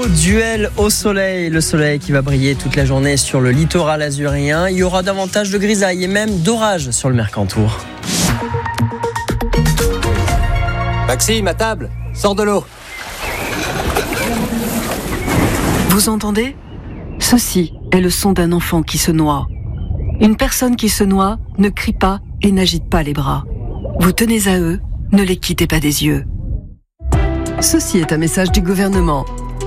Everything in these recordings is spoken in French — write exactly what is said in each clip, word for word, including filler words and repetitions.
duel au soleil. Le soleil qui va briller toute la journée sur le littoral azurien. Il y aura davantage de grisailles et même d'orages sur le Mercantour. Maxime, à table, sors de l'eau. Vous entendez ? Ceci est le son d'un enfant qui se noie. Une personne qui se noie ne crie pas et n'agite pas les bras. Vous tenez à eux, ne les quittez pas des yeux. Ceci est un message du gouvernement.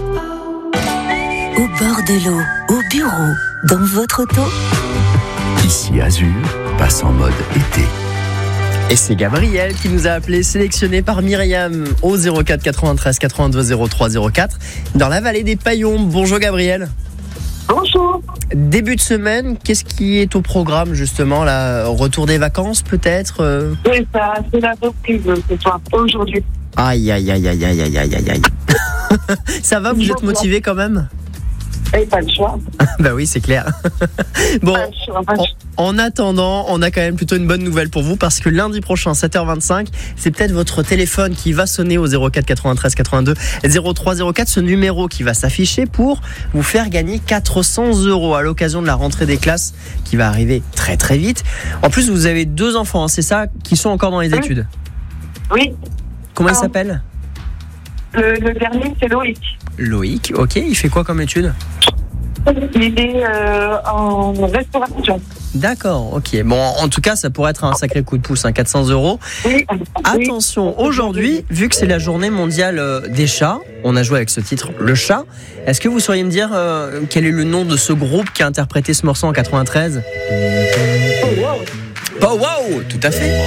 Au bord de l'eau, au bureau, dans votre auto. Ici Azur passe en mode été. Et c'est Gabriel qui nous a appelé, sélectionné par Myriam au zéro quatre quatre-vingt-treize quatre-vingt-deux zéro trois zéro quatre dans la vallée des Paillons. Bonjour Gabriel. Bonjour. Début de semaine, qu'est-ce qui est au programme justement là? Retour des vacances peut-être euh... Oui, ça, c'est la reprise ce soir, aujourd'hui. Aïe aïe aïe aïe aïe aïe aïe aïe. Ça va, vous êtes motivé quand même? Et pas le choix. Bah oui, c'est clair. Bon, Pas le choix, pas le choix. en, en attendant, on a quand même plutôt une bonne nouvelle pour vous parce que lundi prochain, sept heures vingt-cinq, c'est peut-être votre téléphone qui va sonner au zéro quatre quatre-vingt-treize quatre-vingt-deux zéro trois zéro quatre, ce numéro qui va s'afficher pour vous faire gagner quatre cents euros à l'occasion de la rentrée des classes qui va arriver très très vite. En plus, vous avez deux enfants, hein, c'est ça, qui sont encore dans les Oui. études. Oui, Comment ils Ah. s'appellent? le, le dernier, c'est Loïc. Loïc, ok, il fait quoi comme étude? Il est euh, en restauration. D'accord, ok. Bon, en tout cas, ça pourrait être un sacré coup de pouce, hein, quatre cents euros. Oui. Attention, aujourd'hui, vu que c'est la journée mondiale euh, des chats, on a joué avec ce titre, Le Chat. Est-ce que vous sauriez me dire euh, quel est le nom de ce groupe qui a interprété ce morceau en quatre-vingt-treize? Oui. Oh wow, tout à fait.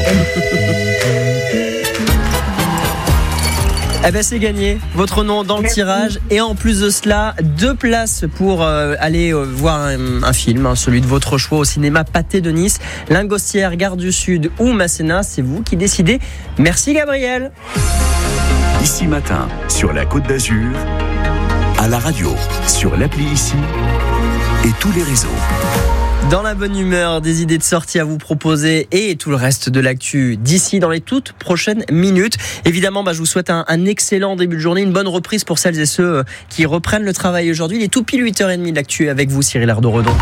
Eh ben c'est gagné, votre nom dans le Merci. tirage et en plus de cela, deux places pour euh, aller euh, voir un, un film, hein, celui de votre choix au cinéma Pâté de Nice, Lingostière, Gare du Sud ou Masséna, c'est vous qui décidez. Merci Gabriel. Ici Matin, sur la Côte d'Azur, à la radio, sur l'appli Ici et tous les réseaux. Dans la bonne humeur, des idées de sortie à vous proposer et tout le reste de l'actu d'ici dans les toutes prochaines minutes. Évidemment, bah, je vous souhaite un, un excellent début de journée, une bonne reprise pour celles et ceux euh, qui reprennent le travail aujourd'hui. Il est tout pile huit heures trente de l'actu avec vous, Cyril Ardo-Redon.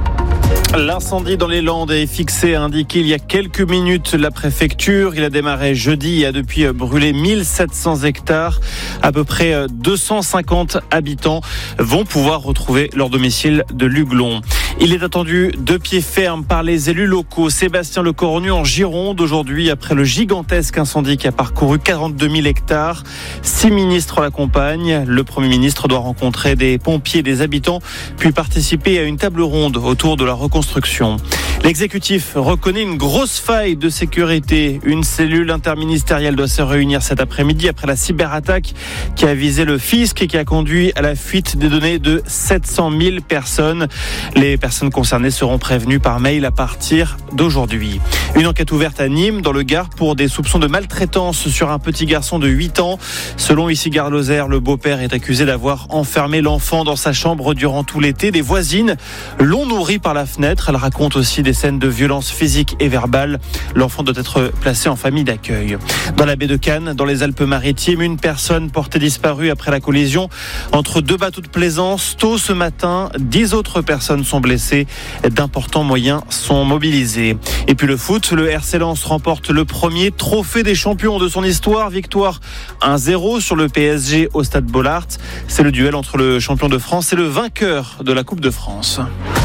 L'incendie dans les Landes est fixé, a indiqué il y a quelques minutes la préfecture. Il a démarré jeudi et a depuis brûlé mille sept cents hectares. À peu près deux cent cinquante habitants vont pouvoir retrouver leur domicile de Luglon. Il est attendu de pied ferme par les élus locaux. Sébastien Lecornu en Gironde aujourd'hui après le gigantesque incendie qui a parcouru quarante-deux mille hectares. Six ministres l'accompagnent. Le Premier ministre doit rencontrer des pompiers, des habitants, puis participer à une table ronde autour de la reconstruction. L'exécutif reconnaît une grosse faille de sécurité. Une cellule interministérielle doit se réunir cet après-midi après la cyberattaque qui a visé le fisc et qui a conduit à la fuite des données de sept cent mille personnes. Les personnes concernées seront prévenues par mail à partir d'aujourd'hui. Une enquête ouverte à Nîmes, dans le Gard, pour des soupçons de maltraitance sur un petit garçon de huit ans. Selon Issy Gare-Lozère, le beau-père est accusé d'avoir enfermé l'enfant dans sa chambre durant tout l'été. Des voisines l'ont nourri par la fenêtre. Elle raconte aussi des scènes de violence physique et verbale. L'enfant doit être placé en famille d'accueil. Dans la baie de Cannes, dans les Alpes-Maritimes, une personne portée disparue après la collision entre deux bateaux de plaisance. Tôt ce matin, dix autres personnes sont blessées. D'importants moyens sont mobilisés. Et puis le foot, le R C Lens remporte le premier trophée des champions de son histoire. Victoire un zéro sur le P S G au Stade Bollaert. C'est le duel entre le champion de France et le vainqueur de la Coupe de France.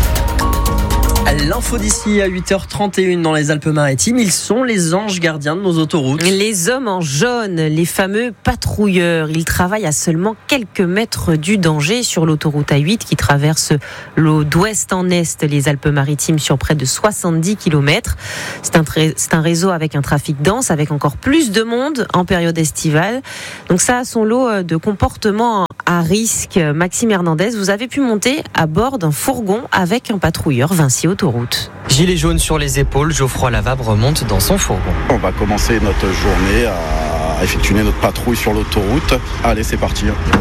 L'info d'ici à huit heures trente et une dans les Alpes-Maritimes, ils sont les anges gardiens de nos autoroutes. Les hommes en jaune, les fameux patrouilleurs, ils travaillent à seulement quelques mètres du danger sur l'autoroute A huit qui traverse l'eau d'ouest en est les Alpes-Maritimes sur près de soixante-dix kilomètres. C'est un, tra- c'est un réseau avec un trafic dense, avec encore plus de monde en période estivale. Donc ça a son lot de comportements à risque. Maxime Hernandez, vous avez pu monter à bord d'un fourgon avec un patrouilleur Vinci Autoroute. Gilet jaune sur les épaules, Geoffroy Lavabre remonte dans son fourgon. On va commencer notre journée à effectuer notre patrouille sur l'autoroute. Allez, c'est parti.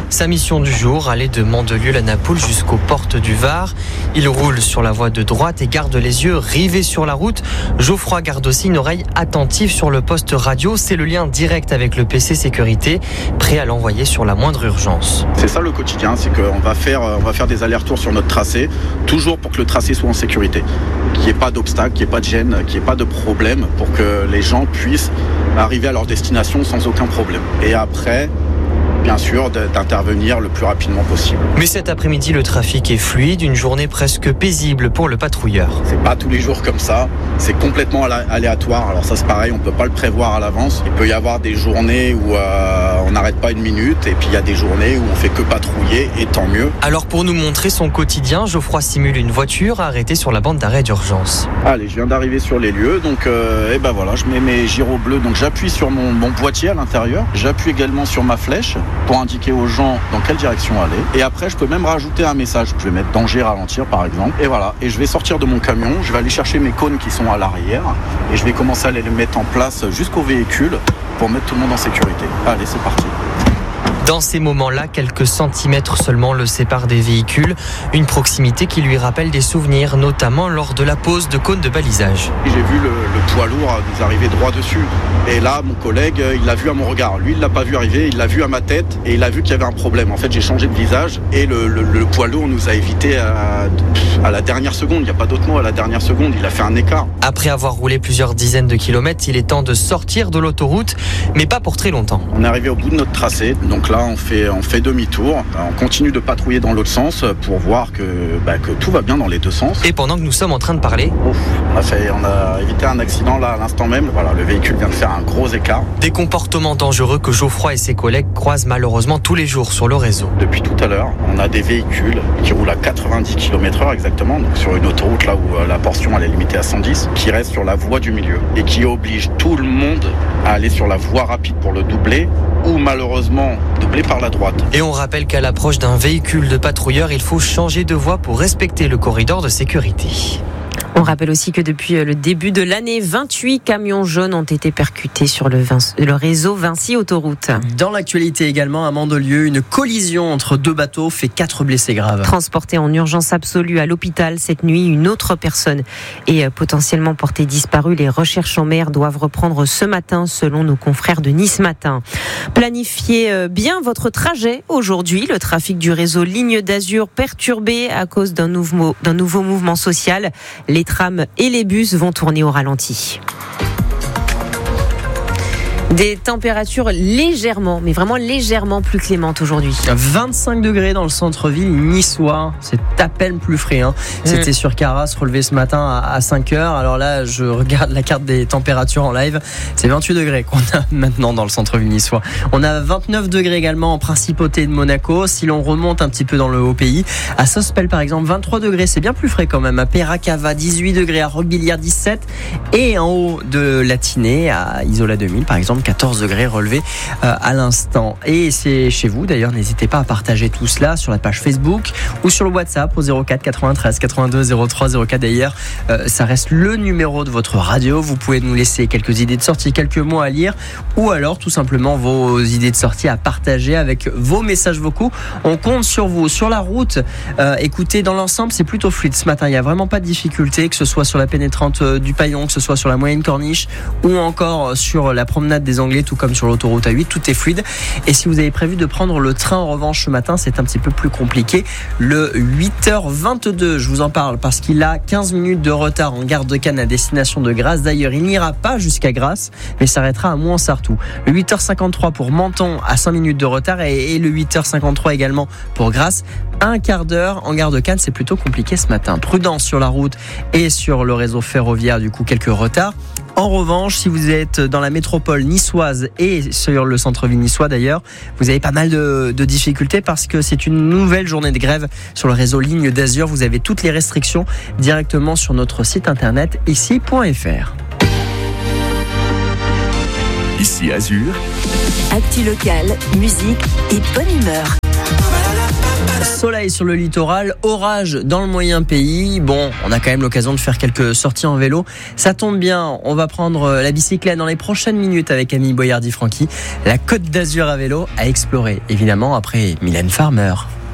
Sa mission du jour, aller de Mandelieu-la-Napoule jusqu'aux portes du Var. Il roule sur la voie de droite et garde les yeux rivés sur la route. Geoffroy garde aussi une oreille attentive sur le poste radio. C'est le lien direct avec le P C sécurité, prêt à l'envoyer sur la moindre urgence. C'est ça le quotidien, c'est qu'on va faire, on va faire des allers-retours sur notre tracé, toujours pour que le tracé soit en sécurité. Qu'il n'y ait pas d'obstacle, qu'il n'y ait pas de gêne, qu'il n'y ait pas de problème, pour que les gens puissent arriver à leur destination sans aucun problème. Et après, bien sûr, d'intervenir le plus rapidement possible. Mais cet après-midi, le trafic est fluide, une journée presque paisible pour le patrouilleur. C'est pas tous les jours comme ça, c'est complètement aléatoire. Alors ça c'est pareil, on peut pas le prévoir à l'avance. Il peut y avoir des journées où euh, on n'arrête pas une minute, et puis il y a des journées où on fait que patrouiller, et tant mieux. Alors pour nous montrer son quotidien, Geoffroy simule une voiture arrêtée sur la bande d'arrêt d'urgence. Allez, je viens d'arriver sur les lieux, donc euh, et ben voilà, je mets mes gyros bleus, donc j'appuie sur mon, mon boîtier à l'intérieur, j'appuie également sur ma flèche pour indiquer aux gens dans quelle direction aller. Et après, je peux même rajouter un message. Je vais mettre danger, ralentir par exemple. Et voilà. Et je vais sortir de mon camion. Je vais aller chercher mes cônes qui sont à l'arrière. Et je vais commencer à les mettre en place jusqu'au véhicule pour mettre tout le monde en sécurité. Allez, c'est parti. Dans ces moments-là, quelques centimètres seulement le séparent des véhicules. Une proximité qui lui rappelle des souvenirs, notamment lors de la pose de cônes de balisage. J'ai vu le, le poids lourd nous arriver droit dessus. Et là, mon collègue, il l'a vu à mon regard. Lui, il l'a pas vu arriver, il l'a vu à ma tête et il a vu qu'il y avait un problème. En fait, j'ai changé de visage et le, le, le poids lourd nous a évité à, à la dernière seconde. Il n'y a pas d'autre mot, à la dernière seconde. Il a fait un écart. Après avoir roulé plusieurs dizaines de kilomètres, il est temps de sortir de l'autoroute, mais pas pour très longtemps. On est arrivé au bout de notre tracé. Donc là, on fait, on fait demi-tour. On continue de patrouiller dans l'autre sens pour voir que, bah, que tout va bien dans les deux sens. Et pendant que nous sommes en train de parler, Ouf, on, a fait, on a évité un accident là à l'instant même. Voilà, le véhicule vient de faire un gros écart. Des comportements dangereux que Geoffroy et ses collègues croisent malheureusement tous les jours sur le réseau. Depuis tout à l'heure, on a des véhicules qui roulent à quatre-vingt-dix kilomètres heure exactement, donc sur une autoroute là où la portion elle est limitée à cent dix, qui restent sur la voie du milieu et qui obligent tout le monde à aller sur la voie rapide pour le doubler ou malheureusement doubler par la droite. Et on rappelle qu'à l'approche d'un véhicule de patrouilleur, il faut changer de voie pour respecter le corridor de sécurité. On rappelle aussi que depuis le début de l'année, vingt-huit camions jaunes ont été percutés sur le, Vinci, le réseau Vinci Autoroute. Dans l'actualité également, à Mandelieu, une collision entre deux bateaux fait quatre blessés graves. Transporté en urgence absolue à l'hôpital cette nuit, une autre personne est potentiellement portée disparue. Les recherches en mer doivent reprendre ce matin, selon nos confrères de Nice Matin. Planifiez bien votre trajet aujourd'hui. Le trafic du réseau Ligne d'Azur perturbé à cause d'un nouveau, d'un nouveau mouvement social. Les trams et les bus vont tourner au ralenti. Des températures légèrement, mais vraiment légèrement plus clémentes aujourd'hui. vingt-cinq degrés dans le centre-ville niçois. C'est à peine plus frais. Hein. C'était mmh. sur Carras, relevé ce matin à cinq heures. Alors là, je regarde la carte des températures en live. C'est vingt-huit degrés qu'on a maintenant dans le centre-ville niçois. On a vingt-neuf degrés également en principauté de Monaco. Si l'on remonte un petit peu dans le haut pays, à Sospel par exemple, vingt-trois degrés. C'est bien plus frais quand même. À Perracava, dix-huit degrés. À Roquebillière, dix-sept. Et en haut de Latiné, à Isola deux mille par exemple, quatorze degrés relevés euh, à l'instant. Et c'est chez vous d'ailleurs, n'hésitez pas à partager tout cela sur la page Facebook ou sur le WhatsApp au zéro quatre quatre-vingt-treize quatre-vingt-deux zéro trois zéro quatre. D'ailleurs, euh, ça reste le numéro de votre radio. Vous pouvez nous laisser quelques idées de sortie, quelques mots à lire ou alors tout simplement vos idées de sortie à partager avec vos messages vocaux. On compte sur vous. Sur la route, euh, écoutez, dans l'ensemble, c'est plutôt fluide ce matin. Il n'y a vraiment pas de difficulté, que ce soit sur la pénétrante du Paillon, que ce soit sur la moyenne corniche ou encore sur la promenade des Anglais, tout comme sur l'autoroute A huit, tout est fluide. Et si vous avez prévu de prendre le train en revanche ce matin, c'est un petit peu plus compliqué. Le huit heures vingt-deux, je vous en parle parce qu'il a quinze minutes de retard en gare de Cannes à destination de Grasse. D'ailleurs, il n'ira pas jusqu'à Grasse, mais s'arrêtera à Mouansartou. Le huit heures cinquante-trois pour Menton à cinq minutes de retard et, et le huit heures cinquante-trois également pour Grasse. Un quart d'heure en gare de Cannes, c'est plutôt compliqué ce matin. Prudence sur la route et sur le réseau ferroviaire, du coup quelques retards. En revanche, si vous êtes dans la métropole niçoise et sur le centre-ville niçois d'ailleurs, vous avez pas mal de, de difficultés parce que c'est une nouvelle journée de grève sur le réseau Ligne d'Azur. Vous avez toutes les restrictions directement sur notre site internet ici point f r. Ici Azur. Actu locale, musique et bonne humeur. Soleil sur le littoral, orage dans le moyen pays. Bon, on a quand même l'occasion de faire quelques sorties en vélo. Ça tombe bien, on va prendre la bicyclette dans les prochaines minutes avec Camille Boyardi-Francky. La Côte d'Azur à vélo à explorer, évidemment, après Mylène Farmer.